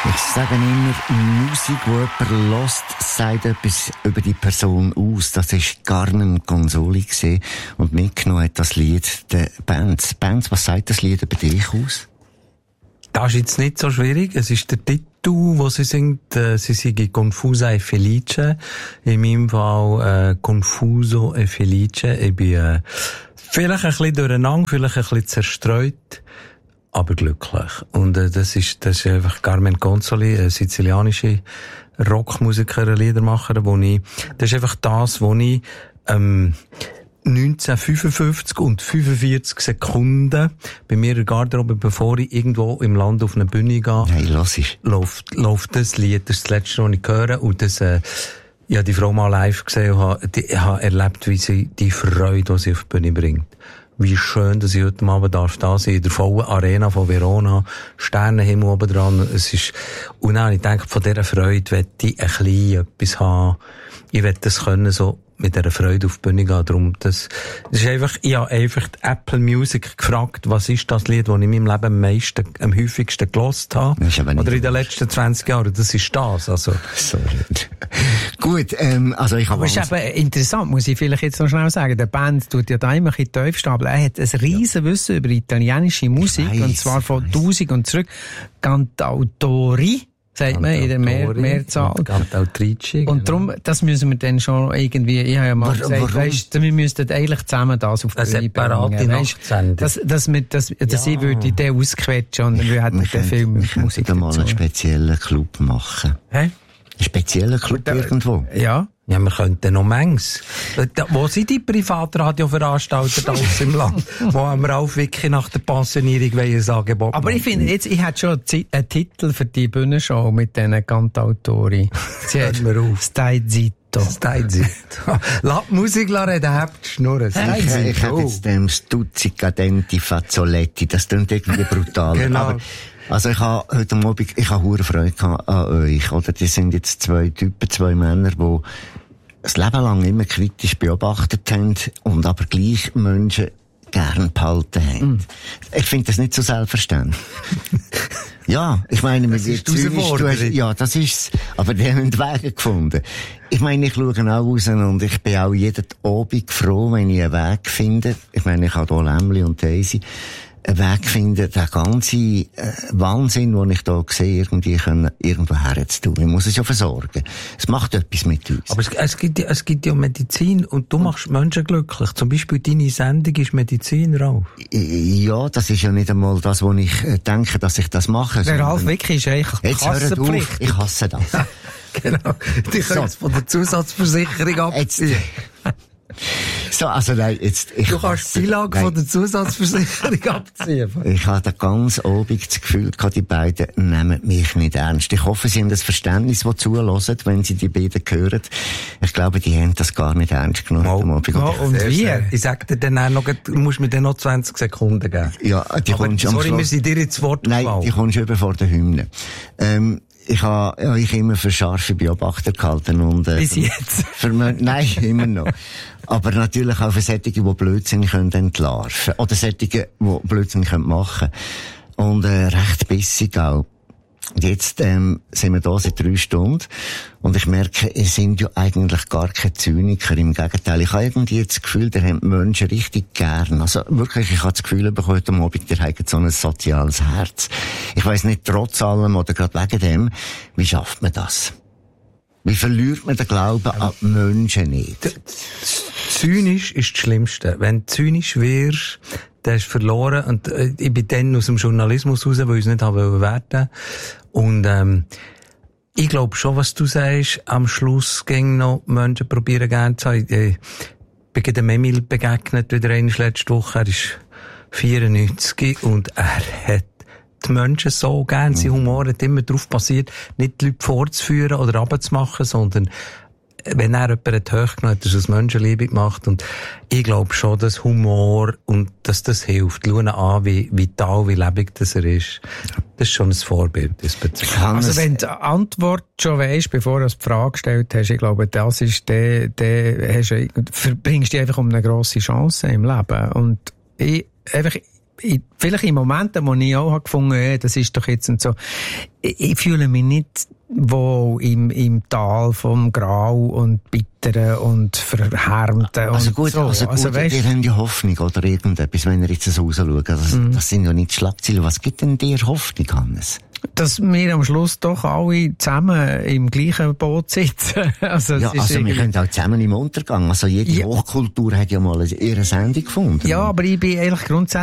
Ich sage immer, Musik, die jemand hört, sagt etwas über die Person aus. Das war Carmen Consoli und mitgenommen hat das Lied der Bands. Bands, was sagt das Lied über dich aus? Das ist jetzt nicht so schwierig. Es ist der Titel, wo sie singt. Sie singt Confusa e Felice. In meinem Fall Confuso e Felice. Ich bin vielleicht ein bisschen durcheinander, vielleicht ein bisschen zerstreut, aber glücklich. Und das ist einfach Carmen Consoli, eine sizilianische Rockmusikerin, Liedermacherin, das ist einfach das, wo ich 1955 und 45 Sekunden bei mir in der Garderobe, bevor ich irgendwo im Land auf eine Bühne gehe, hey, läuft das Lied. Das ist das Letzte, was ich höre. Und das, ich habe die Frau mal live gesehen und habe erlebt, wie sie die Freude, die sie auf die Bühne bringt. Wie schön, dass ich heute Abend da sein darf, in der vollen Arena von Verona, Sternenhimmel oben dran. Es ist, und dann, ich denke, von dieser Freude möchte ich ein bisschen etwas haben. Ich möchte das können, so mit dieser Freude auf die Bühne gehen. Darum, das ist einfach, ich habe einfach die Apple Music gefragt, was ist das Lied, das ich in meinem Leben am häufigsten gehört habe. Oder in den letzten 20 Jahren. Das ist das, also. Sorry. Gut, also ich habe... Aber es ist eben interessant, muss ich vielleicht jetzt noch schnell sagen. Der Band tut ja da immer ein bisschen tief stapeln. Er hat ein riesen Wissen über italienische Musik, und zwar von 1000 und zurück. Cantautori, sagt man in der Mehrzahl. Cantautrici. Und darum, das müssen wir dann schon irgendwie, ich habe ja mal gesagt, weißt, wir müssten eigentlich zusammen das auf die Bühne bringen. Dass ich würde den ausquetschen und wir hätten den Film mit Musik dazu. Mal einen speziellen Club machen. Hä? Einen speziellen Club irgendwo? Ja. Ja, wir könnten noch manches. Wo sind die Privatradioveranstalter da aus im Land? Wo haben wir auch wirklich nach der Pensionierung ein Angebot? Aber ich finde, jetzt, ich hätte schon einen Titel für die Bühnenshow mit diesen Cantautori. Hört mir auf. Stai zitto. Lass die Musik reden, habt die Schnurren. Ich hätte jetzt dem Stuzzica Denti Fazzoletti, das klingt irgendwie brutal. Genau. Aber also ich habe heute Abend, hure Freude an euch, oder? Die sind jetzt zwei Männer, die das Leben lang immer kritisch beobachtet haben und aber gleich Menschen gern behalten haben. Ich finde das nicht so selbstverständlich. Ja, ich meine, das ist zynisch, ja, das ist's. Aber die haben Wege gefunden. Ich meine, ich schaue auch raus und ich bin auch jeden Abend froh, wenn ich einen Weg finde. Ich meine, ich habe hier Lämmli und Daisy. Einen Weg finden, den ganzen Wahnsinn, den ich da sehe, irgendwie irgendwo herzutun. Ich muss es ja versorgen. Es macht etwas mit uns. Aber es gibt ja Medizin und du machst Menschen glücklich. Zum Beispiel deine Sendung ist Medizin, Ralf. Ja, das ist ja nicht einmal das, wo ich denke, dass ich das mache. Der Ralf Wick ist eigentlich Kassenpflicht. Ich hasse das. Genau. Die können es von der Zusatzversicherung abziehen. So, also nein, jetzt... Du kannst die Beilage von der Zusatzversicherung abziehen. Ich hatte ganz Abend das Gefühl, die beiden nehmen mich nicht ernst. Ich hoffe, sie haben das Verständnis, das zuhören, wenn sie die beiden hören. Ich glaube, die haben das gar nicht ernst genommen. Und wie? Ich sag dir dann auch noch, du musst mir dann noch 20 Sekunden geben. Ja, die kommst am Schluss. Wir sind dir ins Wort gefallen. Nein, die kommst über vor der Hymne. Ich habe euch immer für scharfe Beobachter gehalten und bis jetzt? Nein, immer noch. Aber natürlich auch für solche, die Blödsinn entlarven können. Oder solche, die Blödsinn machen können. Und recht bissig auch. Jetzt sind wir da seit 3 Stunden und ich merke, ihr sind ja eigentlich gar keine Zyniker. Im Gegenteil, ich habe irgendwie das Gefühl, ihr habt Menschen richtig gern. Also wirklich, ich habe das Gefühl, heute Abend, ihr habt so ein soziales Herz. Ich weiss nicht, trotz allem oder gerade wegen dem, wie schafft man das? Wie verliert man den Glauben an die Menschen nicht? Zynisch ist das Schlimmste. Wenn du zynisch wirst, dann hast du verloren. Und ich bin dann aus dem Journalismus raus, weil ich es nicht haben wollte. Und ich glaube schon, was du sagst, am Schluss ging noch Menschen probieren gerne zu haben. Ich bin dem Emil begegnet, wieder letzte Woche. Er ist 94 und er hat die Menschen so gern. Sein Humor hat immer darauf basiert, nicht die Leute vorzuführen oder runterzumachen, sondern wenn er jemanden hochgenommen hat, dass er es Menschenliebe gemacht. Und ich glaube schon, dass Humor und dass das hilft. Schau ihn an, wie vital, wie lebendig das er ist. Das ist schon ein Vorbild. Also wenn du die Antwort schon weisst, bevor du die Frage gestellt hast, ich glaube, das ist verbringst du einfach um eine grosse Chance im Leben. Und ich vielleicht in Momenten, wo ich auch gefunden habe, das ist doch jetzt und so, ich fühle mich nicht wohl im Tal vom Grau und Bitteren und Verhärmten also und gut, so. also weißt, ihr habt ja Hoffnung oder irgendetwas, wenn ihr jetzt so rausschaut. Das sind ja nicht Schlagzeilen. Was gibt denn dir Hoffnung, Hannes? Dass wir am Schluss doch alle zusammen im gleichen Boot sitzen. Also ja, also wir können auch zusammen im Untergang. Also jede Hochkultur hat ja mal ihre Sendung gefunden. Ja, aber ich bin eigentlich grundsätzlich